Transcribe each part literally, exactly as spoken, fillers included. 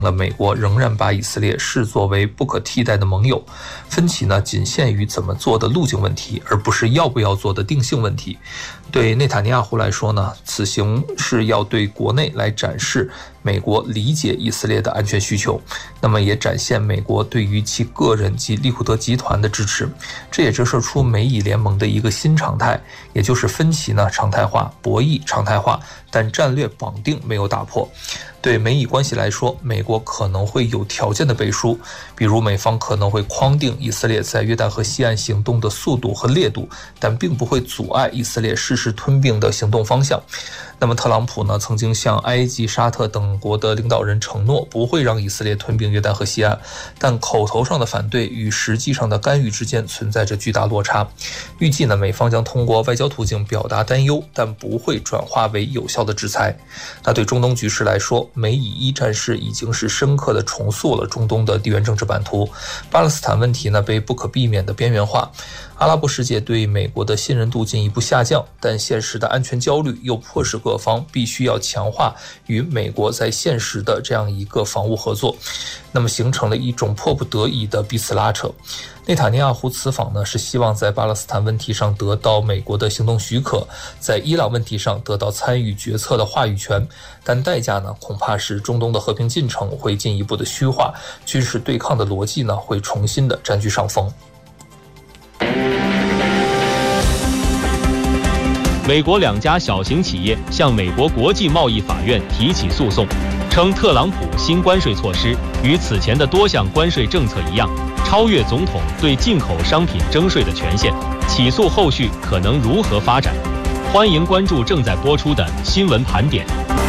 那美国仍然把以色列视作为不可替代的盟友，分歧呢仅限于怎么做的路径问题，而不是要不要做的定性问题。对内塔尼亚胡来说呢，此行是要对国内来展示美国理解以色列的安全需求，那么也展现美国对于其个人及利库德集团的支持。这也折射出美以联盟的一个新常态，也就是分歧呢常态化，博弈常态化，但战略绑定没有打破。对美以关系来说，美国可能会有条件的背书，比如美方可能会框定以色列在约旦河西岸行动的速度和烈度，但并不会阻碍以色列誓师吞并的行动方向。那么特朗普呢，曾经向埃及、沙特等国的领导人承诺不会让以色列吞并约旦河西岸，但口头上的反对与实际上的干预之间存在着巨大落差。预计呢，美方将通过外交途径表达担忧，但不会转化为有效的制裁。那对中东局势来说，美以一战事已经是深刻地重塑了中东的地缘政治版图，巴勒斯坦问题呢被不可避免的边缘化，阿拉伯世界对美国的信任度进一步下降，但现实的安全焦虑又迫使各方必须要强化与美国在现实的这样一个防务合作，那么形成了一种迫不得已的彼此拉扯。内塔尼亚胡此访呢，是希望在巴勒斯坦问题上得到美国的行动许可，在伊朗问题上得到参与决策的话语权，但代价呢，恐怕是中东的和平进程会进一步的虚化，军事对抗的逻辑呢，会重新的占据上风。 美国两家小型企业向美国国际贸易法院提起诉讼，称特朗普新关税措施与此前的多项关税政策一样，超越总统对进口商品征税的权限。起诉后续可能如何发展？欢迎关注正在播出的新闻盘点。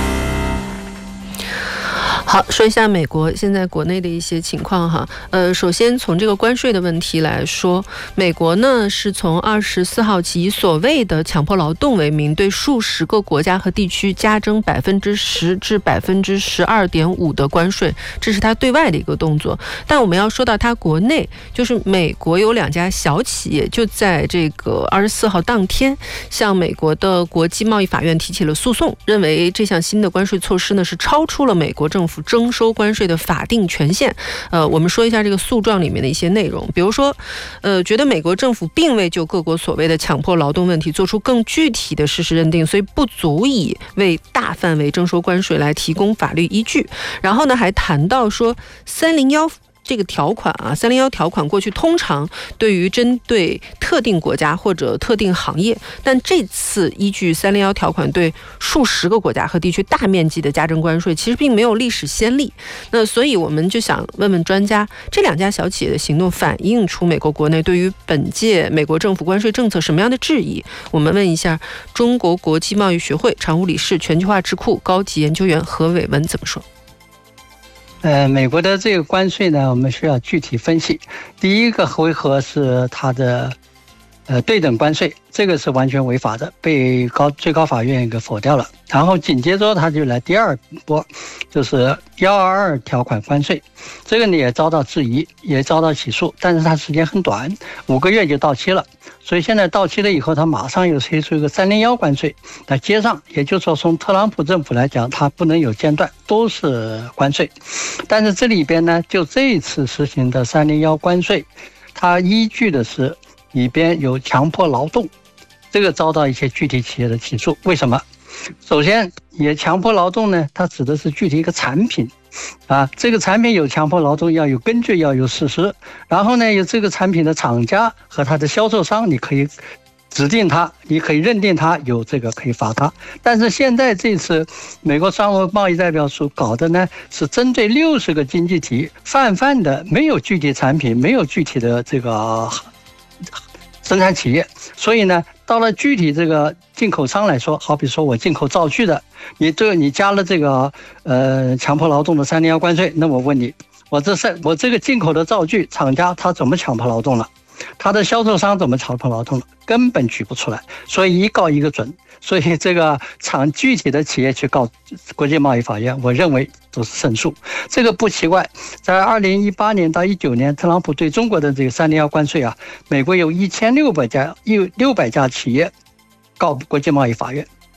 好，说一下美国现在国内的一些情况哈。呃，首先从这个关税的问题来说，美国呢是从二十四号起以所谓的强迫劳动为名，对数十个国家和地区加征百分之十至百分之十二点五的关税，这是它对外的一个动作。但我们要说到它国内，就是美国有两家小企业就在这个二十四号当天向美国的国际贸易法院提起了诉讼，认为这项新的关税措施呢是超出了美国政府征收关税的法定权限。呃，我们说一下这个诉状里面的一些内容，比如说，呃，觉得美国政府并未就各国所谓的强迫劳动问题做出更具体的事实认定，所以不足以为大范围征收关税来提供法律依据。然后呢，还谈到说三零一这个条款啊，三零一条款过去通常对于针对特定国家或者特定行业，但这次依据三零一条款对数十个国家和地区大面积的加征关税，其实并没有历史先例。那所以我们就想问问专家，这两家小企业的行动反映出美国国内对于本届美国政府关税政策什么样的质疑？我们问一下中国国际贸易学会常务理事、全球化智库高级研究员何伟文怎么说？ 呃，美国的这个关税呢，我们需要具体分析。第一个回合是它的呃对等关税，这个是完全违法的，被高最高法院给否掉了。然后紧接着他就来第二波，就是一二二条款关税，这个呢也遭到质疑，也遭到起诉，但是它时间很短，五个月就到期了。所以现在到期了以后，他马上又推出一个三零一关税来接上，也就是说从特朗普政府来讲，它不能有间断，都是关税。但是这里边呢，就这一次实行的三零一关税，它依据的是里边有强迫劳动，这个遭到一些具体企业的起诉。为什么？首先，也强迫劳动呢，它指的是具体一个产品啊，这个产品有强迫劳动，要有根据，要有事实。然后呢，有这个产品的厂家和它的销售商，你可以指定它，你可以认定它有这个可以罚它。但是现在这次美国商务贸易代表处搞的呢，是针对六十个经济体泛泛的，没有具体产品，没有具体的这个生产企业，所以呢，到了具体这个进口商来说，好比说我进口灶具的，你这个你加了这个呃强迫劳动的三零一关税，那我问你，我这是我这个进口的灶具厂家他怎么强迫劳动了？他的销售商怎么强迫劳动了？根本举不出来，所以一告一个准。所以这个厂具体的企业去告国际贸易法院，我认为都是胜诉。这个不奇怪，在二零一八年到一九年，特朗普对中国的这个三零一关税啊，美国有一千六百家有六百家企业告国际贸易法院，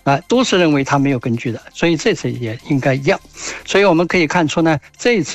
啊，都是认为它没有根据的，所以这次也应该一样。所以我们可以看出呢，这一次